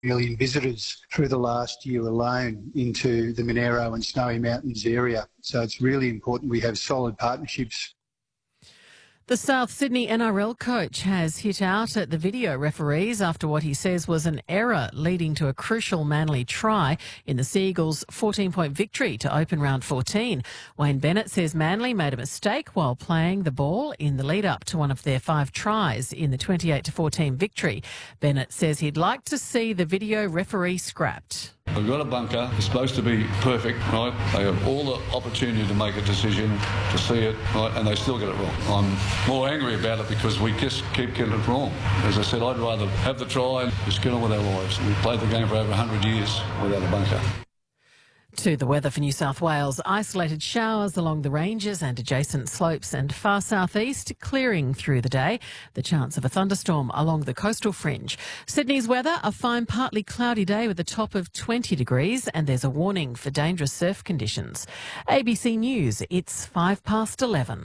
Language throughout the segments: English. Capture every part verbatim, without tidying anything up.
million visitors through the last year alone into the Monero and Snowy Mountains area. So it's really important we have solid partnerships. The South Sydney N R L coach has hit out at the video referees after what he says was an error leading to a crucial Manly try in the Seagulls' fourteen-point victory to open round fourteen. Wayne Bennett says Manly made a mistake while playing the ball in the lead-up to one of their five tries in the twenty-eight to fourteen victory. Bennett says he'd like to see the video referee scrapped. We've got a bunker. It's supposed to be perfect, right? They have all the opportunity to make a decision, to see it, right? And they still get it wrong. I'm more angry about it because we just keep getting it wrong. As I said, I'd rather have the try and just get on with our lives. We've played the game for over one hundred years without a bunker. To the weather for New South Wales, isolated showers along the ranges and adjacent slopes and far southeast, clearing through the day. The chance of a thunderstorm along the coastal fringe. Sydney's weather, a fine partly cloudy day with a top of twenty degrees, and there's a warning for dangerous surf conditions. A B C News, it's five past eleven.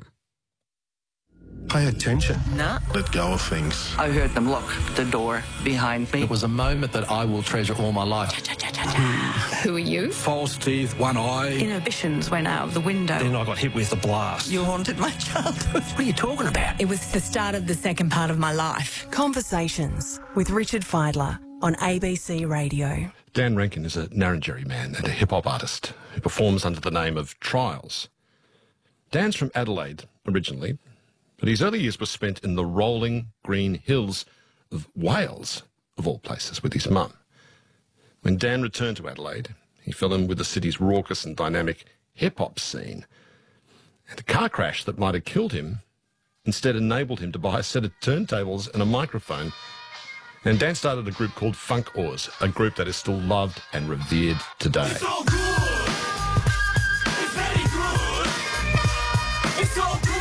Pay attention. Nah. Let go of things. I heard them lock the door behind me. It was a moment that I will treasure all my life. Who are you? False teeth, one eye. Inhibitions went out of the window. Then I got hit with the blast. You haunted my childhood. What are you talking about? It was the start of the second part of my life. Conversations with Richard Fidler on A B C Radio. Dan Rankin is a Narrandjeri man and a hip-hop artist who performs under the name of Trials. Dan's from Adelaide originally, but his early years were spent in the rolling green hills of Wales, of all places, with his mum. When Dan returned to Adelaide, he fell in with the city's raucous and dynamic hip-hop scene. And a car crash that might have killed him instead enabled him to buy a set of turntables and a microphone. And Dan started a group called Funk Oars, a group that is still loved and revered today. It's all good. It's very good. It's all good.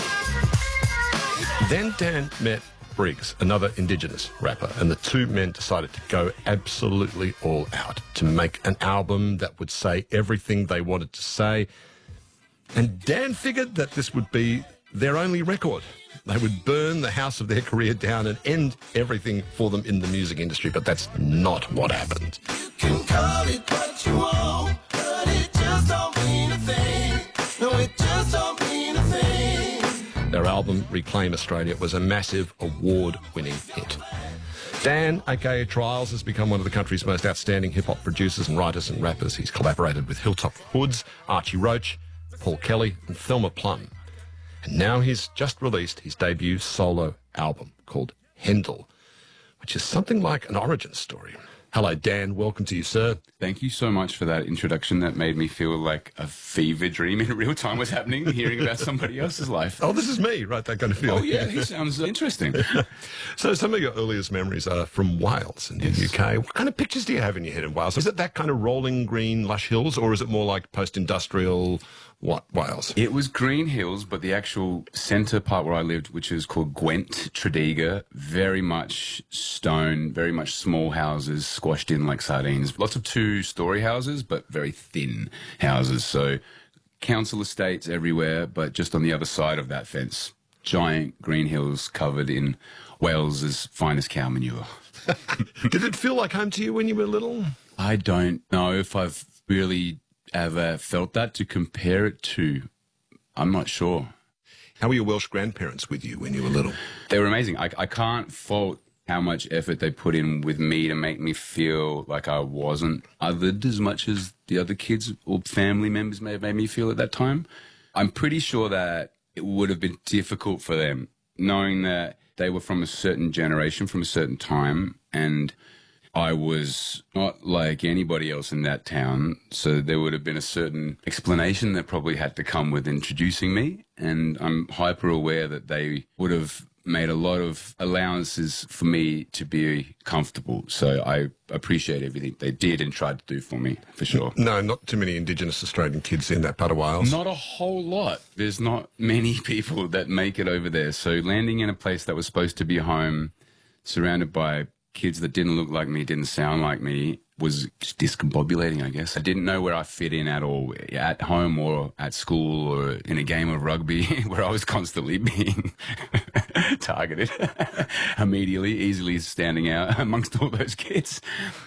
Then Dan met Briggs, another Indigenous rapper, and the two men decided to go absolutely all out to make an album that would say everything they wanted to say. And Dan figured that this would be their only record. They would burn the house of their career down and end everything for them in the music industry, but that's not what happened. You can call it what you want, but it just don't mean a thing. No, it just don't mean a thing. Their album, Reclaim Australia, was a massive award-winning hit. Dan, aka Trials, has become one of the country's most outstanding hip-hop producers and writers and rappers. He's collaborated with Hilltop Hoods, Archie Roach, Paul Kelly and Thelma Plum. And now he's just released his debut solo album called Hendel, which is something like an origin story. Hello, Dan. Welcome to you, sir. Thank you so much for that introduction. That made me feel like a fever dream in real time was happening, hearing about somebody else's life. Oh, this is me, right? That kind of feeling. Oh, yeah, he sounds interesting. So some of your earliest memories are from Wales in the Yes. U K. What kind of pictures do you have in your head in Wales? Is it that kind of rolling green, lush hills, or is it more like post-industrial, what, Wales? It was green hills, but the actual centre part where I lived, which is called Gwent, Tredegar, very much stone, very much small houses squashed in like sardines. Lots of two-storey houses, but very thin houses. So council estates everywhere, but just on the other side of that fence, giant green hills covered in Wales's finest cow manure. Did it feel like home to you when you were little? I don't know if I've really ever felt that to compare it to. I'm not sure. How were your Welsh grandparents with you when you were little? They were amazing. I, I can't fault how much effort they put in with me to make me feel like I wasn't othered as much as the other kids or family members may have made me feel at that time. I'm pretty sure that it would have been difficult for them, knowing that they were from a certain generation, from a certain time, and I was not like anybody else in that town, so there would have been a certain explanation that probably had to come with introducing me, and I'm hyper aware that they would have made a lot of allowances for me to be comfortable, so I appreciate everything they did and tried to do for me, for sure. No, not too many Indigenous Australian kids in that part of Wales. Not a whole lot. There's not many people that make it over there, so landing in a place that was supposed to be home, surrounded by kids that didn't look like me, didn't sound like me, was just discombobulating, I guess. I didn't know where I fit in at all, at home or at school or in a game of rugby where I was constantly being targeted immediately, easily standing out amongst all those kids.